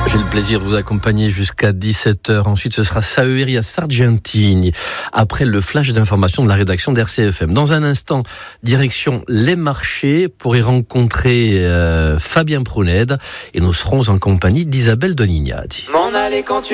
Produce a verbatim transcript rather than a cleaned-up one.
J'ai le plaisir de vous accompagner jusqu'à dix-sept heures. Ensuite, ce sera Saveria Sargentini, après le flash d'information de la rédaction d'R C F M. Dans un instant, direction les marchés pour y rencontrer euh, Fabien Pruned, et nous serons en compagnie d'Isabelle Donignati. M'en aller quand tu